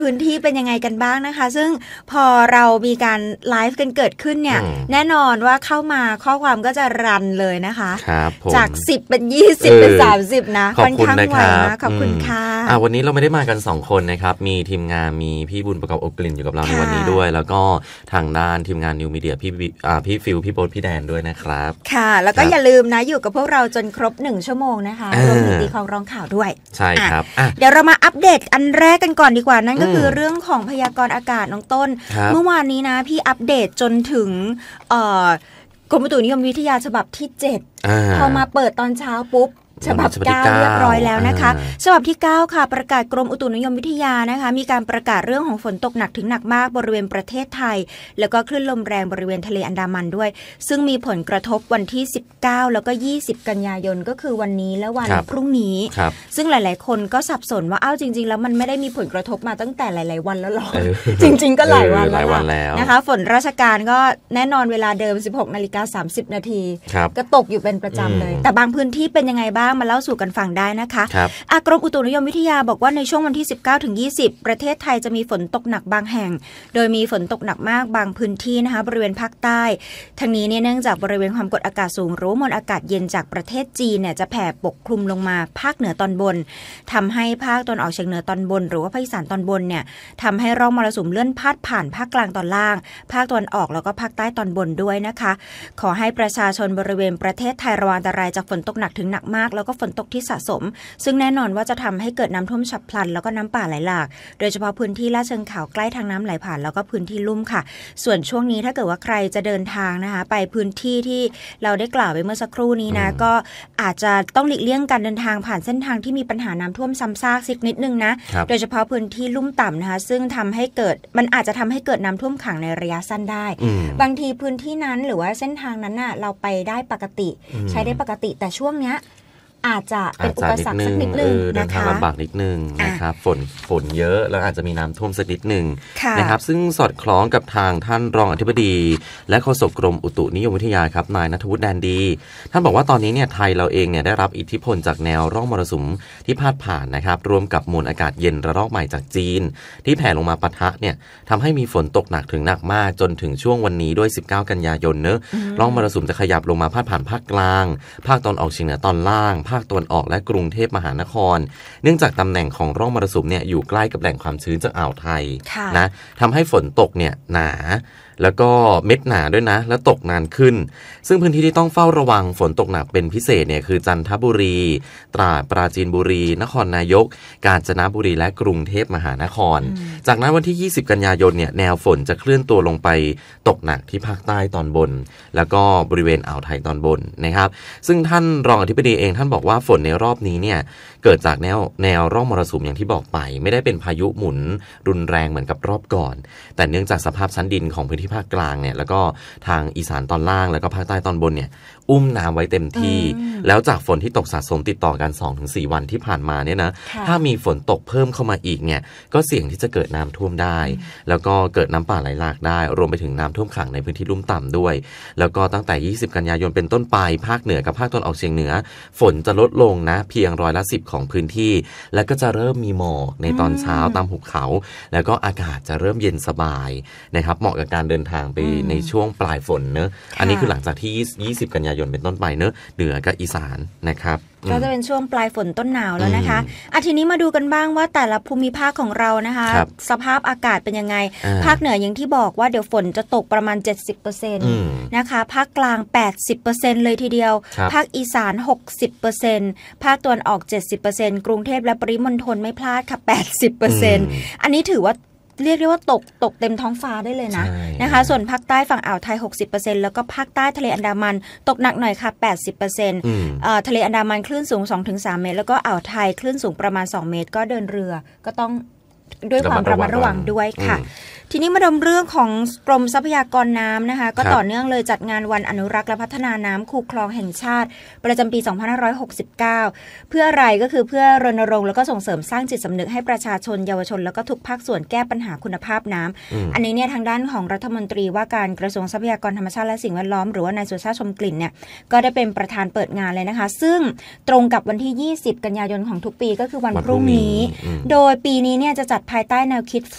พื้นที่เป็นยังไงกันบ้างนะคะซึ่งพอเรามีการไลฟ์กันเกิดขึ้นเนี่ยแน่นอนว่าเข้ามาข้อความก็จะรันเลยนะคะจาก10เป็น20เป็น30นะค่อนข้างไวนะขอบคุณค่ะวันนี้เราไม่ได้มากัน2คนนะครับมีทีมงานมีพี่บุญประกอบอบกลิ่นอยู่กับเราในวันนี้ด้วยแล้วก็ทางด้านทีมงานนิวมีเดียพี่ฟิลพี่โบ๊ทพี่แดนด้วยนะครับค่ะแล้วก็อย่าลืมนะอยู่กับพวกเราจนครบ1ชั่วโมงนะคะรวมถึงตีของร้องข่าวด้วยใช่ครับเดี๋ยวเรามาอัปเดตอันแรกกันก่อนดีกว่านั่นก็คือเรื่องของพยากรณ์อากาศน้องต้นเมื่อวานนี้นะพี่อัปเดตจนถึงกรมอุตุนิยมวิทยาฉบับที่7พอมาเปิดตอนเช้าปุ๊บฉบับ9เรียบร้อยแล้วนะคะฉบับที่9ค่ะประกาศกรมอุตุนิยมวิทยานะคะมีการประกาศเรื่องของฝนตกหนักถึงหนักมากบริเวณประเทศไทยแล้วก็คลื่นลมแรงบริเวณทะเลอันดามันด้วยซึ่งมีผลกระทบวันที่19แล้วก็20กันยายนก็คือวันนี้และวันพรุ่งนี้ซึ่งหลายๆคนก็สับสนว่าจริงๆแล้วมันไม่ได้มีผลกระทบมาตั้งแต่หลายๆวันแล้วหรอจริงๆก็หลายวันแล้วนะคะฝนราชการก็แน่นอนเวลาเดิม 16:30 น.ก็ตกอยู่เป็นประจำเลยแต่บางพื้นที่เป็นยังไงบ้างมาเล่าสู่กันฟังได้นะคะกรมอุตุนิยมวิทยาบอกว่าในช่วงวันที่19ถึง20ประเทศไทยจะมีฝนตกหนักบางแห่งโดยมีฝนตกหนักมากบางพื้นที่นะคะบริเวณภาคใต้ทั้งนี้เนี่ยเนื่องจากบริเวณความกดอากาศสูงหรือมวลอากาศเย็นจากประเทศจีนเนี่ยจะแผ่ปกคลุมลงมาภาคเหนือตอนบนทำให้ภาคตะวันออกเฉียงเหนือตอนบนหรือว่าภาคอีสานตอนบนเนี่ยทำให้ร่องมรสุมเลื่อนพาดผ่านภาคกลางตอนล่างภาคตะวันออกแล้วก็ภาคใต้ตอนบนด้วยนะคะขอให้ประชาชนบริเวณประเทศไทยระวังอันตรายจากฝนตกหนักถึงหนักมากแล้วก็ฝนตกที่สะสมซึ่งแน่นอนว่าจะทำให้เกิดน้ำท่วมฉับพลันแล้วก็น้ำป่าไหลหลากโดยเฉพาะพื้นที่ลาดเชิงเขาใกล้ทางน้ำไหลผ่านแล้วก็พื้นที่ลุ่มค่ะส่วนช่วงนี้ถ้าเกิดว่าใครจะเดินทางนะคะไปพื้นที่ที่เราได้กล่าวไปเมื่อสักครู่นี้นะก็อาจจะต้องหลีกเลี่ยงการเดินทางผ่านเส้นทางที่มีปัญหาน้ำท่วมซ้ำซากสักนิดนึงนะโดยเฉพาะพื้นที่ลุ่มต่ำนะคะซึ่งมันอาจจะทำให้เกิดน้ำท่วมขังในระยะสั้นได้บางทีพื้นที่นั้นหรือว่าเส้นทางนั้นน่ะเราไปได้ปกติใช้ได้ปกติแต่ช่วงเนี้ยอาจจะเป็นอุปสรรคสักนิดนึงนะคะลำบากนิดนึงนะครับฝนเยอะแล้วอาจจะมีน้ำท่วมสักนิดนึงนะครับซึ่งสอดคล้องกับทางท่านรองอธิบดีและโฆษกกรมอุตุนิยมวิทยาครับนายณัฐวุฒิแดนดีท่านบอกว่าตอนนี้เนี่ยไทยเราเองเนี่ยได้รับอิทธิพลจากแนวร่องมรสุมที่พาดผ่านนะครับรวมกับมวลอากาศเย็นระลอกใหม่จากจีนที่แผ่ลงมาปะทะเนี่ยทำให้มีฝนตกหนักถึงหนักมากจนถึงช่วงวันนี้ด้วย19กันยายนเนอะร่องมรสุมจะขยับลงมาพาดผ่านภาคกลางภาคตอนออกเฉียงเหนือตอนล่างภาคตะวันออกและกรุงเทพมหานครเนื่องจากตำแหน่งของร่องมรสุมเนี่ยอยู่ใกล้กับแหล่งความชื้นจากอ่าวไทยนะทำให้ฝนตกเนี่ยหนาแล้วก็เม็ดหนาด้วยนะแล้วตกนานขึ้นซึ่งพื้นที่ที่ต้องเฝ้าระวังฝนตกหนักเป็นพิเศษเนี่ยคือจันทบุรีตราดปราจีนบุรีนครนายกกาญจนบุรีและกรุงเทพมหานครจากนั้นวันที่20กันยายนเนี่ยแนวฝนจะเคลื่อนตัวลงไปตกหนักที่ภาคใต้ตอนบนแล้วก็บริเวณอ่าวไทยตอนบนนะครับซึ่งท่านรองอธิบดีเองท่านบอกว่าฝนในรอบนี้เนี่ยเกิดจากแนวร่องมรสุมอย่างที่บอกไปไม่ได้เป็นพายุหมุนรุนแรงเหมือนกับรอบก่อนแต่เนื่องจากสภาพชั้นดินของพื้นที่ภาคกลางเนี่ยแล้วก็ทางอีสานตอนล่างแล้วก็ภาคใต้ตอนบนเนี่ยอุ้มน้ำไว้เต็มที่แล้วจากฝนที่ตกสะสมติดต่อกัน 2-4 วันที่ผ่านมาเนี่ยนะถ้ามีฝนตกเพิ่มเข้ามาอีกเนี่ยก็เสี่ยงที่จะเกิดน้ำท่วมได้แล้วก็เกิดน้ำป่าไหลหลากได้รวมไปถึงน้ำท่วมขังในพื้นที่ลุ่มต่ำด้วยแล้วก็ตั้งแต่20กันยายนเป็นต้นไปภาคเหนือกับภาคตะวันออกเฉียงเหนือฝนจะลดลงนะเพียง10%ของพื้นที่แล้วก็จะเริ่มมีหมอกในตอนเช้าตามหุบเขาแล้วก็อากาศจะเริ่มเย็นสบายนะครับเหมาะกับการเดินทางไปในช่วงปลายฝนเนอะอันนี้คือหลังจากที่20กันยายนเป็นต้นไปเนอะเหนือกับอีสานนะครับก็จะเป็นช่วงปลายฝนต้นหนาวแล้วนะคะทีนี้มาดูกันบ้างว่าแต่ละภูมิภาคของเรานะคะสภาพอากาศเป็นยังไงภาคเหนืออย่างที่บอกว่าเดี๋ยวฝนจะตกประมาณ 70% นะคะภาคกลาง 80% เลยทีเดียวภาคอีสาน 60% ภาคตะวันออก 70% กรุงเทพและปริมณฑลไม่พลาดค่ะ 80% อันนี้ถือว่าเรียกได้ว่าตกเต็มท้องฟ้าได้เลยนะคะส่วนภาคใต้ฝั่งอ่าวไทย 60% แล้วก็ภาคใต้ทะเลอันดามันตกหนักหน่อยค่ะ 80% ทะเลอันดามันคลื่นสูง 2-3 เมตรแล้วก็อ่าวไทยคลื่นสูงประมาณ2เมตรก็เดินเรือก็ต้องด้วยความระมัดระวังด้วยค่ะทีนี้มาดูเรื่องของกรมทรัพยากรน้ำนะคะก็ต่อเนื่องเลยจัดงานวันอนุรักษ์และพัฒนาน้ำคูคลองแห่งชาติประจำปี 2569 เพื่ออะไรก็คือเพื่อรณรงค์แล้วก็ส่งเสริมสร้างจิตสำนึกให้ประชาชนเยาวชนแล้วก็ทุกภาคส่วนแก้ปัญหาคุณภาพน้ำอันนี้เนี่ยทางด้านของรัฐมนตรีว่าการกระทรวงทรัพยากรธรรมชาติและสิ่งแวดล้อมหรือว่านายสุชาติชมกลิ่นเนี่ยก็ได้เป็นประธานเปิดงานเลยนะคะซึ่งตรงกับวันที่20กันยายนของทุกปีก็คือวันพรุ่งนี้โดยปีนี้เนี่ยจะจัดภายใต้แนวคิด